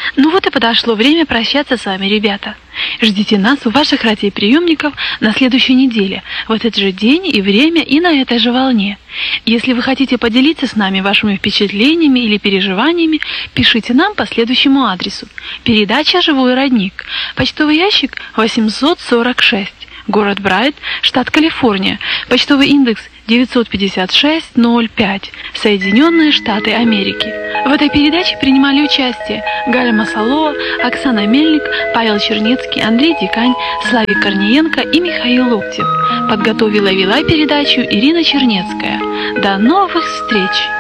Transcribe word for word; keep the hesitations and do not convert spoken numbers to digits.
Ну вот и подошло время прощаться с вами, ребята. Ждите нас у ваших радиоприемников на следующей неделе, в этот же день и время и на этой же волне. Если вы хотите поделиться с нами вашими впечатлениями или переживаниями, пишите нам по следующему адресу. Передача «Живой родник». Почтовый ящик восемьсот сорок шесть. Город Брайт, штат Калифорния. Почтовый индекс девятьсот пятьдесят шесть ноль пять. Соединенные Штаты Америки. В этой передаче принимали участие Галя Масалова, Оксана Мельник, Павел Чернецкий, Андрей Дикань, Славик Корниенко и Михаил Локтев. Подготовила и вела передачу Ирина Чернецкая. До новых встреч!